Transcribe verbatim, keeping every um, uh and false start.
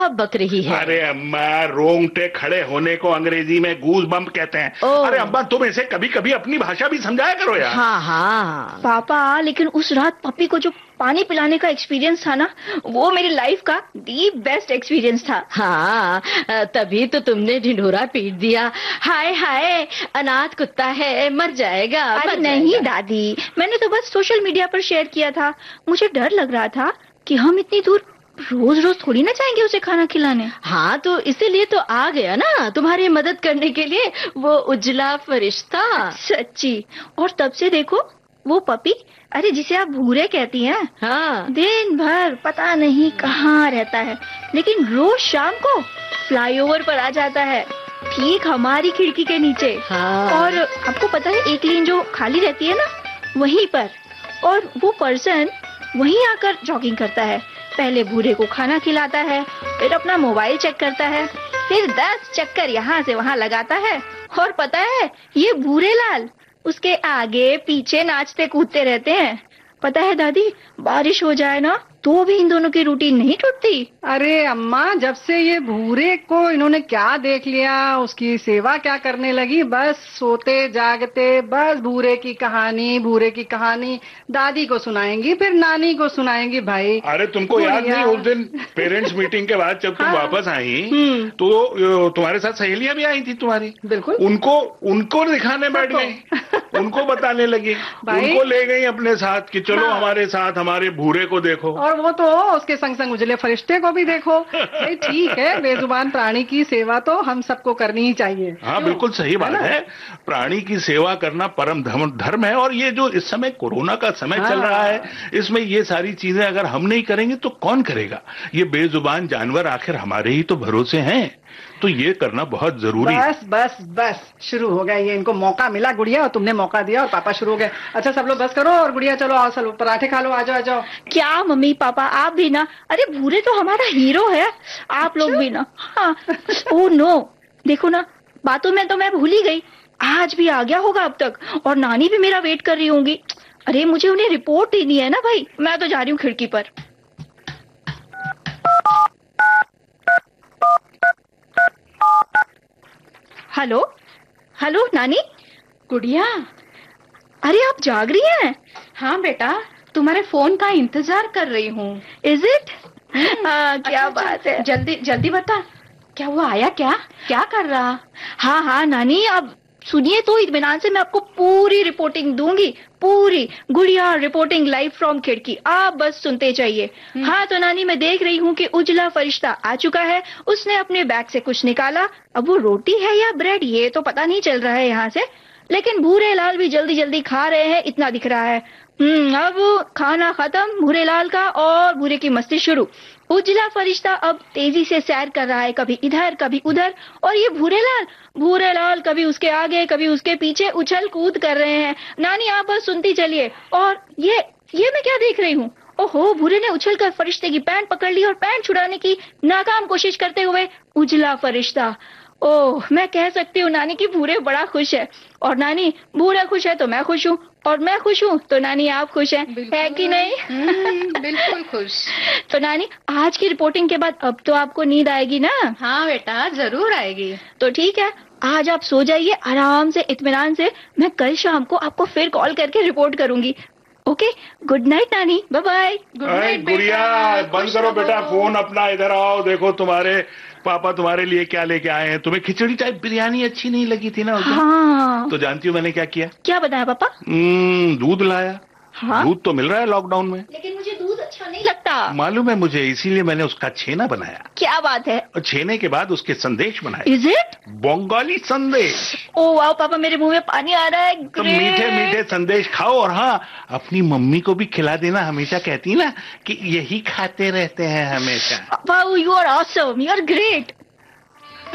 बक रही है। अरे अम्मा, रोंगटे खड़े होने को अंग्रेजी में गूज बम्प कहते हैं। अरे अम्मा, तुम इसे कभी कभी अपनी भाषा भी समझाया करो यार। हाँ हाँ पापा, लेकिन उस रात पप्पी को जो पानी पिलाने का एक्सपीरियंस था ना, वो मेरी लाइफ का दी बेस्ट एक्सपीरियंस था। हाँ, तभी तो तुमने ढिंढोरा पीट दिया। हाय हाय, अनाथ कुत्ता है, मर जाएगा। अरे नहीं दादी, मैंने तो बस सोशल मीडिया पर शेयर किया था। मुझे डर लग रहा था कि हम इतनी दूर रोज रोज थोड़ी ना जाएंगे उसे खाना खिलाने। हाँ, तो इसीलिए तो आ गया ना, तुम्हारी मदद करने के लिए वो उजला फरिश्ता। सच्ची। और तब से देखो वो पपी, अरे जिसे आप भूरे कहती हैं, हाँ, दिन भर पता नहीं कहाँ रहता है, लेकिन रोज शाम को फ्लाईओवर पर आ जाता है, ठीक हमारी खिड़की के नीचे। हाँ। और आपको पता है, एक लेन जो खाली रहती है ना, वहीं पर, और वो पर्सन वहीं आकर जॉगिंग करता है। पहले भूरे को खाना खिलाता है, फिर अपना मोबाइल चेक करता है, फिर दस चक्कर यहाँ से वहाँ लगाता है। और पता है, ये भूरे लाल उसके आगे पीछे नाचते कूदते रहते हैं। पता है दादी, बारिश हो जाए ना तो भी इन दोनों की रूटीन नहीं टूटती। अरे अम्मा, जब से ये भूरे को इन्होंने क्या देख लिया, उसकी सेवा क्या करने लगी, बस सोते जागते बस भूरे की कहानी भूरे की कहानी दादी को सुनाएंगी, फिर नानी को सुनाएंगी। भाई, अरे तुमको याद नहीं, उस दिन पेरेंट्स मीटिंग के बाद जब तुम हाँ। वापस आई तो तुम्हारे साथ सहेलियां भी आई थी तुम्हारी। बिल्कुल। उनको उनको दिखाने बैठ गई, उनको बताने लगी, उनको ले गई अपने साथ कि चलो हाँ। हमारे साथ हमारे भूरे को देखो। और वो तो उसके संग संग उजले फरिश्ते को भी देखो। भाई ठीक है, बेजुबान प्राणी की सेवा तो हम सबको करनी ही चाहिए। हाँ बिल्कुल सही बात है, प्राणी की सेवा करना परम धर्म धर्म है। और ये जो इस समय कोरोना का समय हाँ। चल रहा है, इसमें ये सारी चीजें अगर हम नहीं करेंगे तो कौन करेगा। ये बेजुबान जानवर आखिर हमारे ही तो भरोसे हैं, तो ये करना बहुत जरूरी है। बस बस बस शुरू हो गया ये, इनको मौका मिला गुड़िया, और तुमने मौका दिया और पापा शुरू हो गए। अच्छा सब लोग बस करो, और गुड़िया चलो आओ, चलो पराठे खा लो, आ जाओ आ जाओ। क्या मम्मी पापा, आप भी ना? अरे भूरे तो हमारा हीरो है, आप लोग भी ना। हाँ। ओ नो, देखो ना, बातों में तो मैं भूल ही गई, आज भी आ गया होगा अब तक, और नानी भी मेरा वेट कर रही होंगी। अरे मुझे उन्हें रिपोर्ट देनी है ना भाई, मैं तो जा रही हूँ खिड़की पर। हेलो हेलो नानी। गुड़िया, अरे आप जाग रही हैं? हाँ बेटा, तुम्हारे फोन का इंतजार कर रही हूँ। Is it? क्या बात है। जल्दी जल्दी बता, क्या वो आया? क्या क्या कर रहा? हाँ हाँ नानी, अब सुनिए तो इत्मीनान से मैं आपको पूरी रिपोर्टिंग दूंगी, पूरी। गुड़िया रिपोर्टिंग लाइव फ्रॉम खिड़की, आप बस सुनते जाइए। हाँ तो नानी, मैं देख रही हूँ कि उजला फरिश्ता आ चुका है। उसने अपने बैग से कुछ निकाला, अब वो रोटी है या ब्रेड ये तो पता नहीं चल रहा है यहाँ से, लेकिन भूरे लाल भी जल्दी जल्दी खा रहे हैं, इतना दिख रहा है। हम्म अब खाना खत्म भूरे लाल का, और भूरे की मस्ती शुरू। उजला फरिश्ता अब तेजी से सैर कर रहा है, कभी इधर कभी उधर, और ये भूरे लाल भूरे लाल कभी उसके आगे कभी उसके पीछे उछल कूद कर रहे हैं। नानी आप बस सुनती चलिए। और ये ये मैं क्या देख रही हूँ? ओहो, भूरे ने उछलकर फरिश्ते की पैंट पकड़ ली और पैंट छुड़ाने की नाकाम कोशिश करते हुए उजला फरिश्ता। ओह, मैं कह सकती हूँ नानी की भूरे बड़ा खुश है, और नानी भूरा खुश है तो मैं खुश हूँ, और मैं खुश हूँ तो नानी आप खुश हैं, है कि नहीं? बिल्कुल खुश। तो नानी, आज की रिपोर्टिंग के बाद अब तो आपको नींद आएगी ना? हाँ बेटा, जरूर आएगी। तो ठीक है, आज आप सो जाइए आराम से इत्मीनान से, मैं कल शाम को आपको फिर कॉल करके रिपोर्ट करूंगी। ओके, गुड नाइट नानी, बाय बाय। गुड नाइट गुड़िया, बंद करो बेटा फोन अपना, इधर आओ। देखो तुम्हारे पापा तुम्हारे लिए क्या लेके आए हैं। तुम्हें खिचड़ी टाइप बिरयानी अच्छी नहीं लगी थी ना? हाँ। तो जानती हो मैंने क्या किया? क्या बताया पापा? दूध लाया। हाँ? दूध तो मिल रहा है लॉकडाउन में, लेकिन मुझे दूध अच्छा नहीं लगता। मालूम है मुझे, इसीलिए मैंने उसका छेना बनाया। क्या बात है? और छेने के बाद उसके संदेश बनाए। Is it? बंगाली संदेश। ओ वाह पापा, मेरे मुंह में पानी आ रहा है। तो मीठे मीठे संदेश खाओ, और हाँ, अपनी मम्मी को भी खिला देना। हमेशा कहती ना कि यही खाते रहते हैं हमेशा। वाह, you are awesome, you are great.